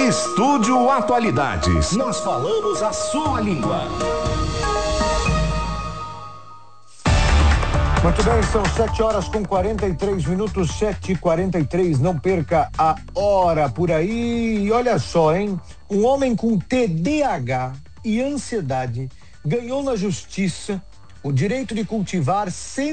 Estúdio Atualidades. Nós falamos a sua língua. Muito bem, são 7h43, 7h43, não perca a hora por aí. E olha só, hein? Um homem com TDAH e ansiedade ganhou na justiça o direito de cultivar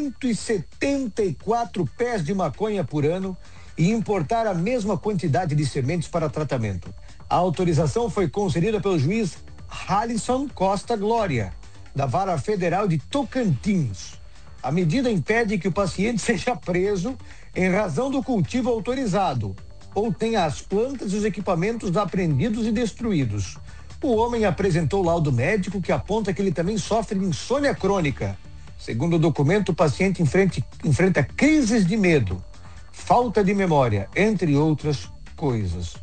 174 pés de maconha por ano e importar a mesma quantidade de sementes para tratamento. A autorização foi concedida pelo juiz Halisson Costa Glória, da Vara Federal de Tocantins. A medida impede que o paciente seja preso em razão do cultivo autorizado ou tenha as plantas e os equipamentos apreendidos e destruídos. O homem apresentou laudo médico que aponta que ele também sofre de insônia crônica. Segundo o documento, o paciente enfrenta crises de medo, falta de memória, entre outras coisas.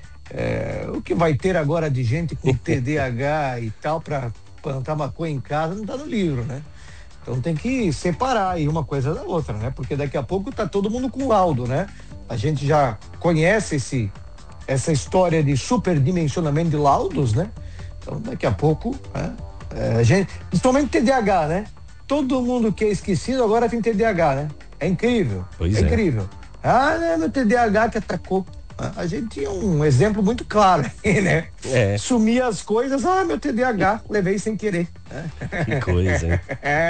O que vai ter agora de gente com TDAH e tal para plantar maconha em casa não está no livro, né? Então tem que separar aí uma coisa da outra, né? Porque daqui a pouco tá todo mundo com laudo, né? A gente já conhece essa história de superdimensionamento de laudos, né? Então daqui a pouco, né? A gente, principalmente TDAH, né? Todo mundo que é esquecido agora tem TDAH, né? É incrível. Pois é. Incrível. Né? Meu TDAH que atacou. A gente tinha um exemplo muito claro aí, né? Sumia as coisas, meu TDAH, levei sem querer. Que coisa, hein?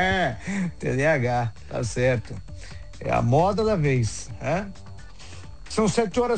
TDAH, tá certo. É a moda da vez, né? São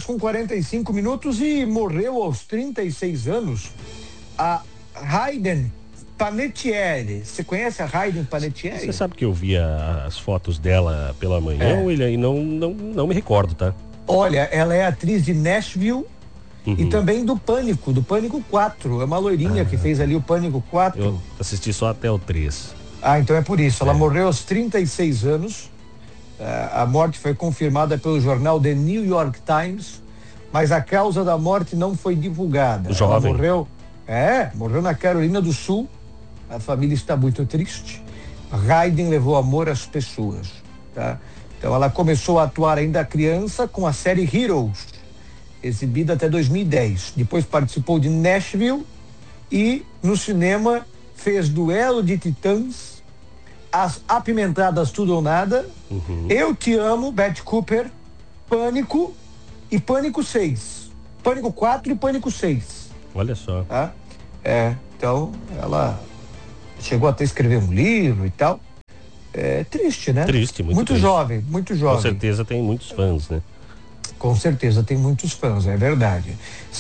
7h45 e morreu aos 36 anos a Hayden Panettiere. Você conhece a Hayden Panettiere? Você sabe que eu vi as fotos dela pela manhã e não me recordo, tá? Olha, ela é atriz de Nashville e também do Pânico 4. É uma loirinha que fez ali o Pânico 4. Eu assisti só até o 3. Então é por isso. Ela morreu aos 36 anos. A morte foi confirmada pelo jornal The New York Times, mas a causa da morte não foi divulgada. Jovem. Ela morreu na Carolina do Sul. A família está muito triste. Hayden levou amor às pessoas, tá? Então ela começou a atuar ainda criança com a série Heroes, exibida até 2010. Depois participou de Nashville e no cinema fez Duelo de Titãs, As Apimentadas Tudo ou Nada, Eu Te Amo, Betty Cooper, Pânico e Pânico 6. Pânico 4 e Pânico 6. Olha só. Tá? Então ela chegou até a escrever um livro e tal. É triste, né? Triste, muito triste. Jovem, muito jovem. Com certeza tem muitos fãs, né? Com certeza tem muitos fãs, é verdade.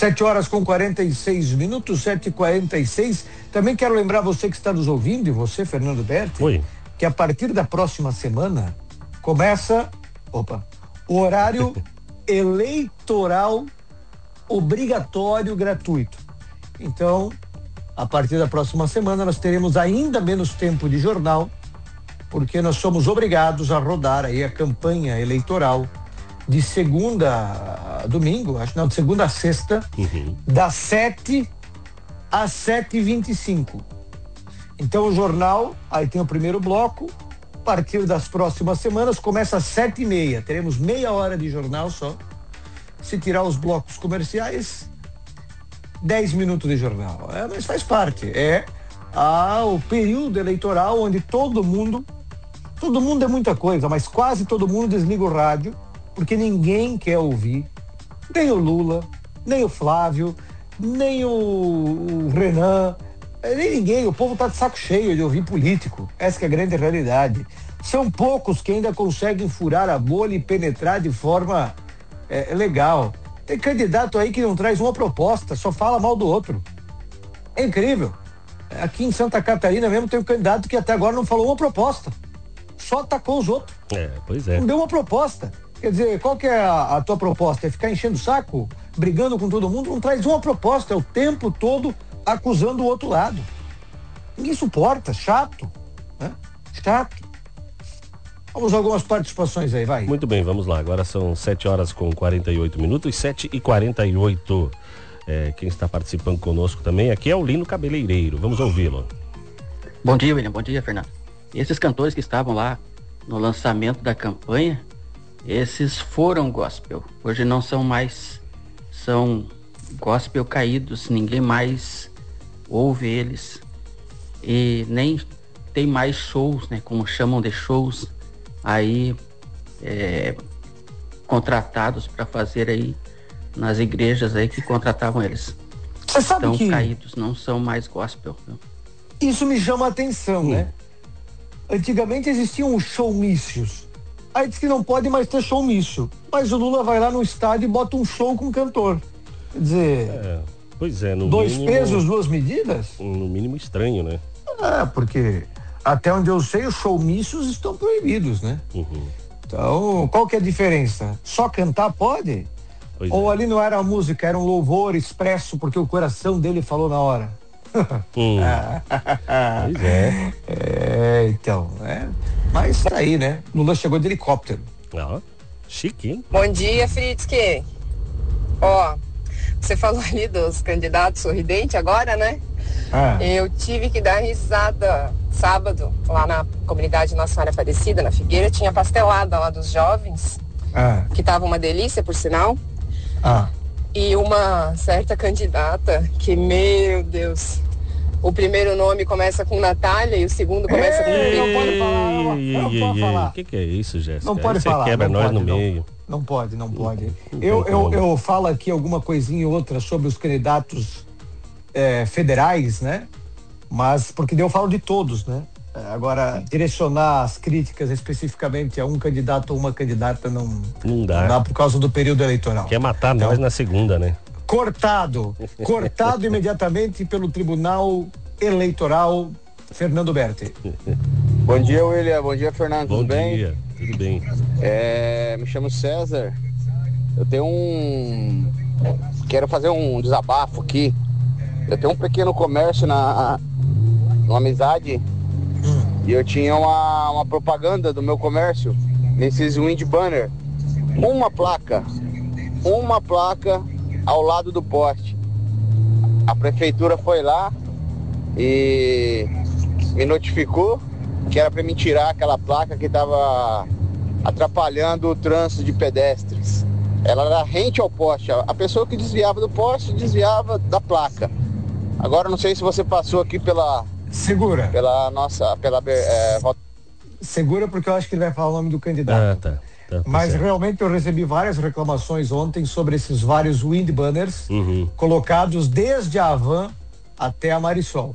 7h46, 7h46. Também quero lembrar você que está nos ouvindo, e você, Fernando Berti, que a partir da próxima semana começa o horário eleitoral obrigatório gratuito. Então, a partir da próxima semana nós teremos ainda menos tempo de jornal, porque nós somos obrigados a rodar aí a campanha eleitoral de segunda a domingo, de segunda a sexta, das 7 às 7h25. Então o jornal, aí tem o primeiro bloco, a partir das próximas semanas começa às 7h30, teremos meia hora de jornal só. Se tirar os blocos comerciais, 10 minutos de jornal. Mas faz parte, o período eleitoral onde todo mundo é muita coisa, mas quase todo mundo desliga o rádio, porque ninguém quer ouvir, nem o Lula, nem o Flávio, nem o Renan, nem ninguém. O povo tá de saco cheio de ouvir político. Essa que é a grande realidade. São poucos que ainda conseguem furar a bolha e penetrar de forma legal. Tem candidato aí que não traz uma proposta, só fala mal do outro. É incrível. Aqui em Santa Catarina mesmo tem um candidato que até agora não falou uma proposta. Só atacou os outros. Pois é. Não deu uma proposta. Quer dizer, qual que é a tua proposta? É ficar enchendo o saco? Brigando com todo mundo? Não traz uma proposta. É o tempo todo acusando o outro lado. Ninguém suporta. Chato. Né? Chato. Vamos a algumas participações aí, vai. Muito bem, vamos lá. Agora são 7h48, 7h48. Quem está participando conosco também aqui é o Lino Cabeleireiro. Vamos ouvi-lo. Bom dia, William. Bom dia, Fernando. Esses cantores que estavam lá no lançamento da campanha, esses foram gospel. Hoje não são mais, são gospel caídos, ninguém mais ouve eles e nem tem mais shows, né, como chamam de shows aí contratados para fazer aí nas igrejas aí que contratavam eles. Você sabe então que caídos não são mais gospel, viu? Isso me chama a atenção, né? Antigamente existiam os showmícios. Aí diz que não pode mais ter showmício. Mas o Lula vai lá no estádio e bota um show com um cantor. Quer dizer... Pois é, no dois mínimo, pesos, duas medidas? No mínimo estranho, né? Porque até onde eu sei, os showmícios estão proibidos, né? Então, qual que é a diferença? Só cantar pode? Ou ali não era a música, era um louvor expresso porque o coração dele falou na hora? Pois é. Então, mas tá aí, né? Lula chegou de helicóptero. Chique, hein? Bom dia, Fritzky. Você falou ali dos candidatos sorridentes agora, né? Eu tive que dar risada sábado, lá na comunidade Nossa Senhora Aparecida, na Figueira, tinha pastelada lá dos jovens, que tava uma delícia, por sinal. E uma certa candidata que, meu Deus, o primeiro nome começa com Natália e o segundo começa com P. Não pode falar, não pode falar. O que é isso, Jéssica? Não pode falar. Quebra não nós pode, no meio. Não pode. Eu falo aqui alguma coisinha e outra sobre os candidatos federais, né? Mas, porque daí eu falo de todos, né? Agora, direcionar as críticas especificamente a um candidato ou uma candidata não dá por causa do período eleitoral. Quer matar nós na segunda, né? Cortado imediatamente pelo Tribunal Eleitoral Fernando Berti. Bom dia, William. Bom dia, Fernando. Tudo bem? Bom dia. Tudo bem. Me chamo César. Eu tenho quero fazer um desabafo aqui. Eu tenho um pequeno comércio numa amizade e eu tinha uma propaganda do meu comércio nesses wind banner. Uma placa ao lado do poste. A prefeitura foi lá e me notificou que era para me tirar aquela placa que estava atrapalhando o trânsito de pedestres. Ela era rente ao poste. A pessoa que desviava do poste desviava da placa. Agora não sei se você passou aqui pela... Segura. Segura porque eu acho que ele vai falar o nome do candidato. Tá Mas certo. realmente eu recebi várias reclamações ontem sobre esses vários wind banners colocados desde a Havan até a Marisol.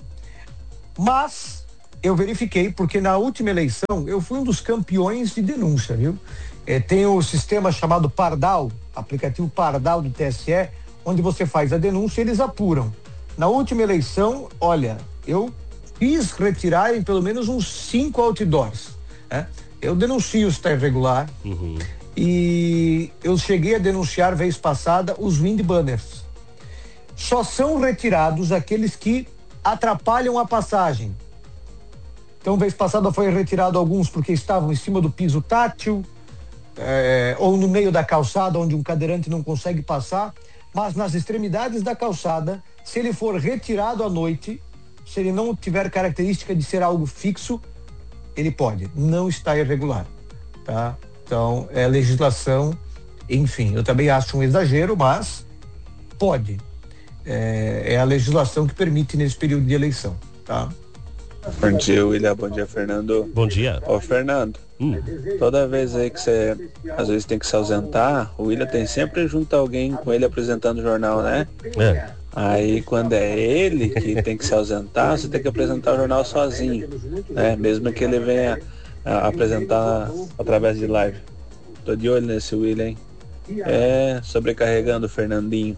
Mas eu verifiquei, porque na última eleição eu fui um dos campeões de denúncia, viu? Tem o sistema chamado Pardal, aplicativo Pardal do TSE, onde você faz a denúncia e eles apuram. Na última eleição, olha, eu fiz retirarem pelo menos uns 5 outdoors, né? Eu denuncio se está irregular e eu cheguei a denunciar vez passada os wind banners. Só são retirados aqueles que atrapalham a passagem. Então, vez passada foi retirado alguns porque estavam em cima do piso tátil, ou no meio da calçada onde um cadeirante não consegue passar, mas nas extremidades da calçada, se ele for retirado à noite, se ele não tiver característica de ser algo fixo, ele pode, não está irregular, tá? Então, é legislação, enfim, eu também acho um exagero, mas pode. É a legislação que permite nesse período de eleição, tá? Bom dia, William. Bom dia, Fernando. Bom dia. Ô, Fernando, toda vez aí que você às vezes tem que se ausentar, o William tem sempre junto alguém com ele apresentando o jornal, né? Aí quando é ele que tem que se ausentar, você tem que apresentar o jornal sozinho, né? Mesmo que ele venha apresentar através de live. Tô de olho nesse William, hein? Sobrecarregando o Fernandinho.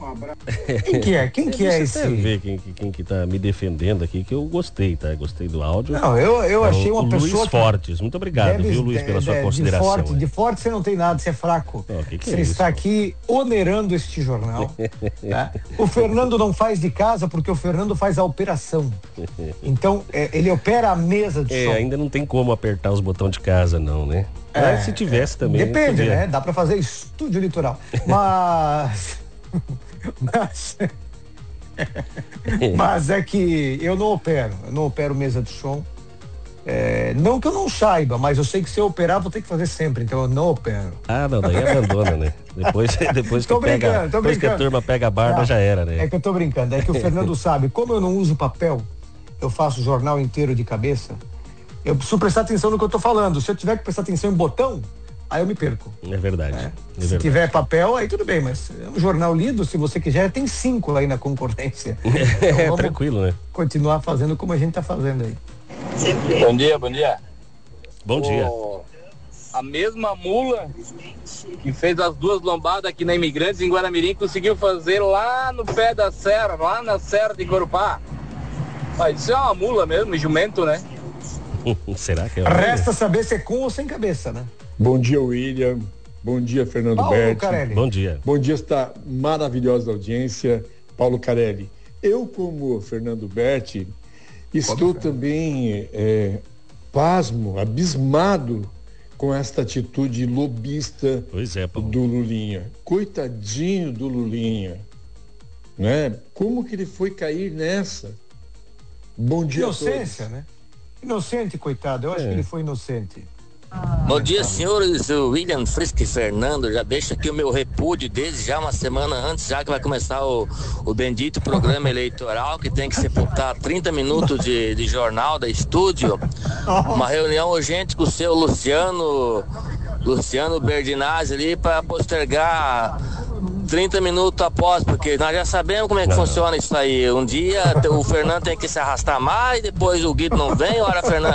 Quem que é esse? Você ver quem que tá me defendendo aqui, que eu gostei, tá? Gostei do áudio. Não, eu achei uma pessoa... Luiz Fortes, muito obrigado, viu, Luiz, pela sua consideração. De forte você não tem nada, você é fraco. Você está aqui onerando este jornal. Tá? O Fernando não faz de casa porque o Fernando faz a operação. Então, ele opera a mesa de som. Ainda não tem como apertar os botões de casa, não, né? Mas se tivesse também... Depende, né? Dá pra fazer estúdio litoral. Mas é que eu não opero mesa de som. Não que eu não saiba, mas eu sei que se eu operar, vou ter que fazer sempre, então eu não opero. Não, daí abandona, né? Depois que a turma pega a barba, já era, né? É que eu tô brincando, é que o Fernando sabe, como eu não uso papel, eu faço o jornal inteiro de cabeça, eu preciso prestar atenção no que eu tô falando. Se eu tiver que prestar atenção em botão, aí eu me perco. É verdade. Se tiver papel, aí tudo bem, mas é um jornal lido, se você quiser, tem 5 aí na concorrência. Então, tranquilo, né? Continuar fazendo como a gente tá fazendo aí. Bom dia. Bom dia. A mesma mula que fez as 2 lombadas aqui na Imigrantes em Guaramirim conseguiu fazer lá no pé da serra, lá na Serra de Corupá. Mas isso é uma mula mesmo, jumento, né? Será que é? Resta saber se é com ou sem cabeça, né? Bom dia, William. Bom dia, Fernando Paulo Berti. Carelli. Bom dia. Bom dia, esta maravilhosa audiência, Paulo Carelli. Eu, como Fernando Berti, estou também pasmo, abismado com esta atitude lobista do Lulinha. Coitadinho do Lulinha, né? Como que ele foi cair nessa? Bom dia, inocência, né? Inocente, coitado. Eu acho que ele foi inocente. Bom dia, senhores. O William Frisk e Fernando, já deixa aqui o meu repúdio desde já uma semana antes, já que vai começar o bendito programa eleitoral, que tem que sepultar 30 minutos de jornal da estúdio. Uma reunião urgente com o seu Luciano Berdinazzi ali para postergar 30 minutos após, porque nós já sabemos como é que funciona isso aí. Um dia o Fernando tem que se arrastar mais, depois o Guido não vem,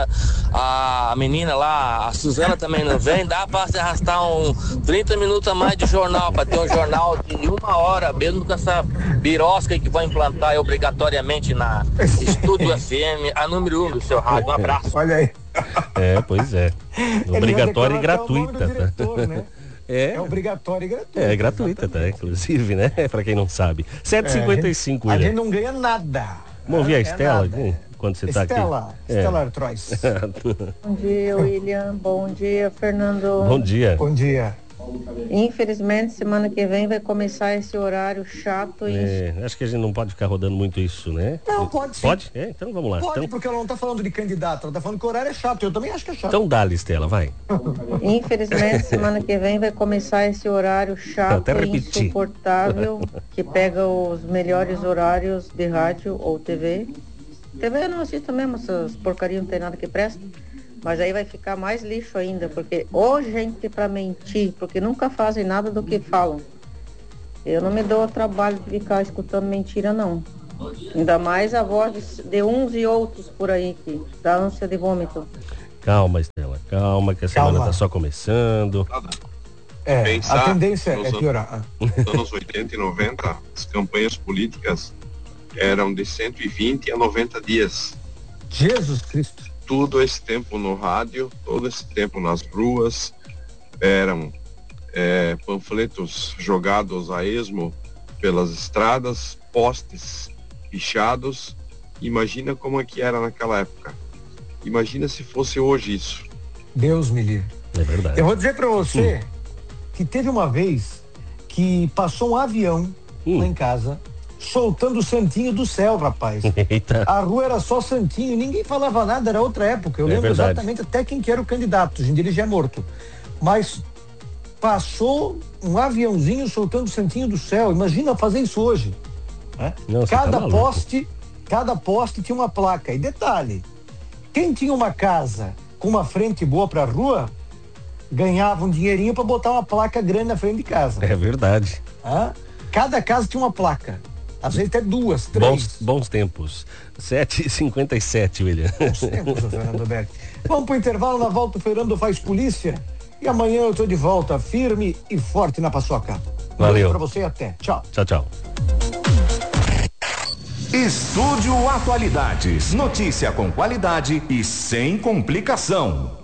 a menina lá, a Suzana também não vem, dá para se arrastar 30 minutos a mais de jornal, para ter um jornal de 1 hora, mesmo com essa birosca que vai implantar obrigatoriamente na Estúdio FM, a número 1 do seu rádio. Um abraço. Olha aí. Pois é. Obrigatória e gratuita. Diretor, né? É obrigatória e gratuita. É gratuita, tá? Inclusive, né? Pra quem não sabe. 7h55, a gente não ganha nada. Vamos ouvir a Estela, quando você tá aqui. Estela Artrois. Bom dia, William. Bom dia, Fernando. Bom dia. Bom dia. Infelizmente, semana que vem vai começar esse horário chato. Acho que a gente não pode ficar rodando muito isso, né? Não, pode sim. Pode? Então vamos lá. Pode, porque ela não tá falando de candidato, ela tá falando que o horário é chato. Eu também acho que é chato. Então dá-lhe, Estela, vai. Infelizmente, semana que vem vai começar esse horário chato e insuportável, que pega os melhores horários de rádio ou TV. TV eu não assisto mesmo, essas porcarias não tem nada que presta. Mas aí vai ficar mais lixo ainda, porque gente pra mentir, porque nunca fazem nada do que falam. Eu não me dou o trabalho de ficar escutando mentira, não. Ainda mais a voz de uns e outros por aí, que dá ânsia de vômito. Calma, Estela, calma, que a semana tá só começando. A tendência é piorar. Nos anos 80 e 90, as campanhas políticas eram de 120 a 90 dias. Jesus Cristo. Todo esse tempo no rádio, todo esse tempo nas ruas, eram panfletos jogados a esmo pelas estradas, postes pichados. Imagina como é que era naquela época. Imagina se fosse hoje isso. Deus me livre. É verdade. Eu vou dizer pra você que teve uma vez que passou um avião lá em casa, soltando o santinho do céu, rapaz. Eita. A rua era só santinho, ninguém falava nada, era outra época. Eu lembro exatamente até quem que era o candidato, hoje em dia ele já é morto. Mas passou um aviãozinho soltando o santinho do céu. Imagina fazer isso hoje. Né? Não, Cada poste tinha uma placa. E detalhe, quem tinha uma casa com uma frente boa pra rua, ganhava um dinheirinho pra botar uma placa grande na frente de casa. É verdade. Cada casa tinha uma placa. Às vezes até 2, 3. Bons tempos. 7h57, William. Bons tempos, Fernando Berti. Vamos pro intervalo, na volta o Fernando faz polícia. E amanhã eu tô de volta, firme e forte na paçoca. Valeu. Pra você e até. Tchau. Tchau, tchau. Estúdio Atualidades. Notícia com qualidade e sem complicação.